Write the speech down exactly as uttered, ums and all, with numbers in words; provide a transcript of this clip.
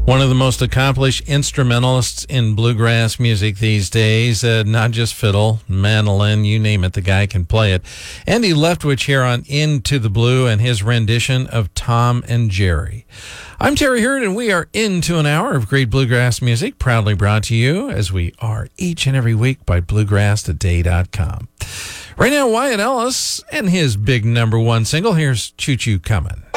One of the most accomplished instrumentalists in bluegrass music these days, uh, not just fiddle, mandolin, you name it, the guy can play it. Andy Leftwich here on Into the Blue and his rendition of Tom and Jerry. I'm Terry Hurd, and we are into an hour of great bluegrass music, proudly brought to you, as we are each and every week, by bluegrass today dot com. Right now, Wyatt Ellis and his big number one single. Here's Choo Choo Comin'.